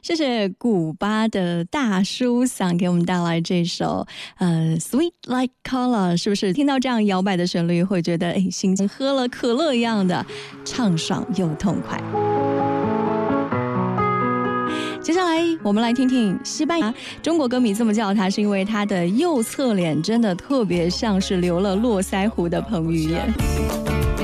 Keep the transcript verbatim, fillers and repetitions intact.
谢谢古巴的大叔嗓给我们带来这首呃 Sweet Like Cola， 是不是听到这样摇摆的旋律会觉得哎，心情喝了可乐一样的畅爽又痛快。接下来我们来听听西班牙，中国歌迷这么叫他是因为他的右侧脸真的特别像是留了络腮胡的彭于晏。